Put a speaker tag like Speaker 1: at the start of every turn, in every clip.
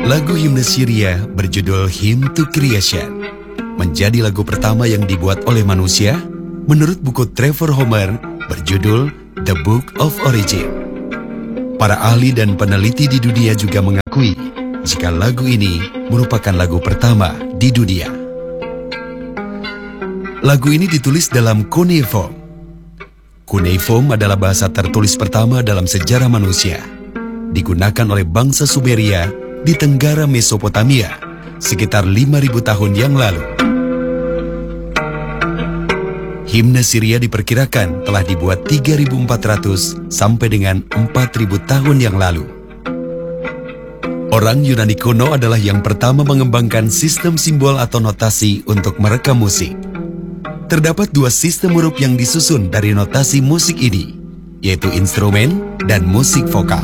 Speaker 1: Lagu himne Syria berjudul Hymn to Creation menjadi lagu pertama yang dibuat oleh manusia menurut buku Trevor Homer berjudul The Book of Origin. Para ahli dan peneliti di dunia juga mengakui jika lagu ini merupakan lagu pertama di dunia. Lagu ini ditulis dalam cuneiform. Cuneiform adalah bahasa tertulis pertama dalam sejarah manusia. Digunakan oleh bangsa Sumeria di Tenggara Mesopotamia sekitar 5.000 tahun yang lalu. Himne Syria diperkirakan telah dibuat 3.400 sampai dengan 4.000 tahun yang lalu. Orang Yunani kuno adalah yang pertama mengembangkan sistem simbol atau notasi untuk merekam musik. Terdapat dua sistem huruf yang disusun dari notasi musik ini, yaitu instrumen dan musik vokal.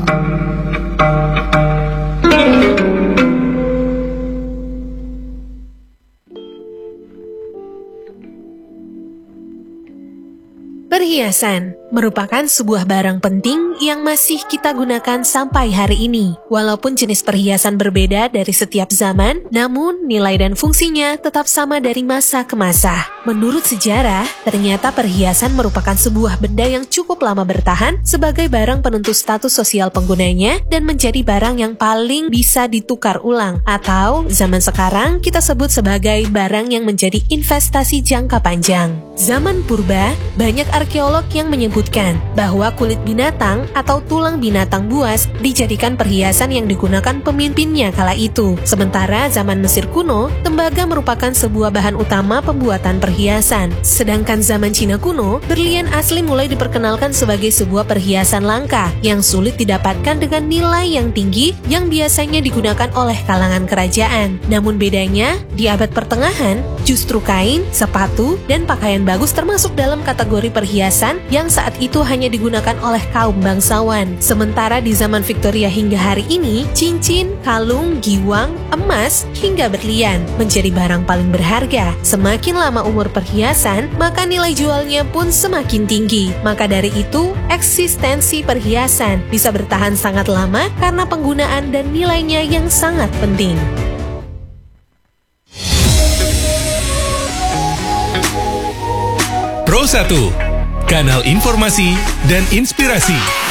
Speaker 2: Perhiasan merupakan sebuah barang penting yang masih kita gunakan sampai hari ini. Walaupun jenis perhiasan berbeda dari setiap zaman, namun nilai dan fungsinya tetap sama dari masa ke masa. Menurut sejarah, ternyata perhiasan merupakan sebuah benda yang cukup lama bertahan sebagai barang penentu status sosial penggunanya dan menjadi barang yang paling bisa ditukar ulang, atau zaman sekarang kita sebut sebagai barang yang menjadi investasi jangka panjang. Zaman purba, banyak arkeolog yang menyebutkan bahwa kulit binatang atau tulang binatang buas dijadikan perhiasan yang digunakan pemimpinnya kala itu. Sementara zaman Mesir kuno, tembaga merupakan sebuah bahan utama pembuatan perhiasan. Sedangkan zaman Cina kuno, berlian asli mulai diperkenalkan sebagai sebuah perhiasan langka yang sulit didapatkan dengan nilai yang tinggi yang biasanya digunakan oleh kalangan kerajaan. Namun bedanya, di abad pertengahan, justru kain, sepatu, dan pakaian bagus termasuk dalam kategori perhiasan yang saat itu hanya digunakan oleh kaum bangsawan. Sementara di zaman Victoria hingga hari ini, cincin, kalung, giwang, emas, hingga berlian menjadi barang paling berharga. Semakin lama umur perhiasan, maka nilai jualnya pun semakin tinggi. Maka dari itu, eksistensi perhiasan bisa bertahan sangat lama karena penggunaan dan nilainya yang sangat penting.
Speaker 3: Pro 1, kanal informasi dan inspirasi.